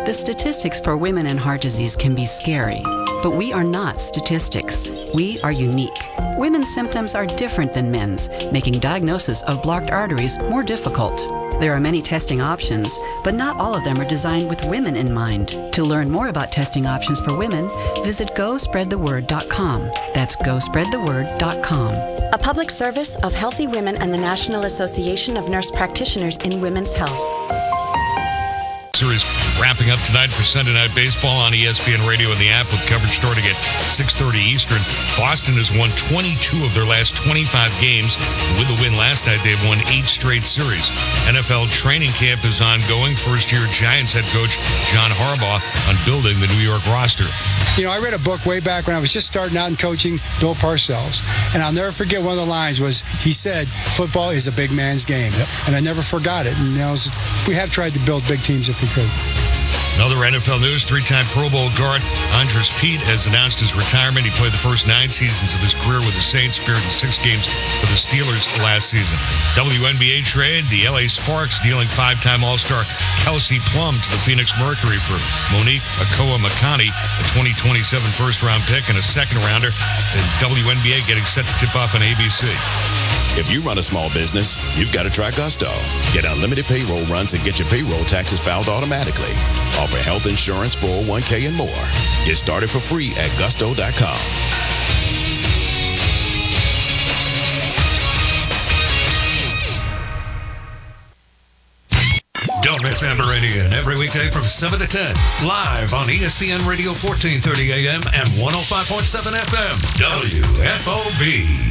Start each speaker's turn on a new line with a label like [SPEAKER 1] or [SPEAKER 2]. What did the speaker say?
[SPEAKER 1] The statistics for women and heart disease can be scary, but we are not statistics. We are unique. Women's symptoms are different than men's, making diagnosis of blocked arteries more difficult. There are many testing options, but not all of them are designed with women in mind. To learn more about testing options for women, visit GoSpreadTheWord.com. That's GoSpreadTheWord.com.
[SPEAKER 2] A public service of Healthy Women and the National Association of Nurse Practitioners in Women's Health.
[SPEAKER 3] Series wrapping up tonight for Sunday Night Baseball on ESPN Radio and the app with coverage starting at 6:30 Eastern. Boston has won 22 of their last 25 games. With the win last night, they've won 8 straight series. NFL training camp is ongoing. First-year Giants head coach John Harbaugh on building the New York roster.
[SPEAKER 4] You know, I read a book way back when I was just starting out in coaching, Bill Parcells. And I'll never forget one of the lines was, he said, football is a big man's game. Yep. And I never forgot it. And we have tried to build big teams if we could.
[SPEAKER 3] Another NFL news, 3-time Pro Bowl guard Andres Pete has announced his retirement. He played the first 9 seasons of his career with the Saints, appeared in 6 games for the Steelers last season. WNBA trade, the LA Sparks dealing 5-time All-Star Kelsey Plum to the Phoenix Mercury for Monique Akoa-Makani, a 2027 first-round pick and a second-rounder. And WNBA getting set to tip off on ABC.
[SPEAKER 5] If you run a small business, you've got to try Gusto. Get unlimited payroll runs and get your payroll taxes filed automatically. Offer health insurance, 401k, and more. Get started for free at gusto.com.
[SPEAKER 6] Don't miss Amber Radiant every weekday from 7 to 10. Live on ESPN Radio 1430 AM and 105.7 FM. WFOB.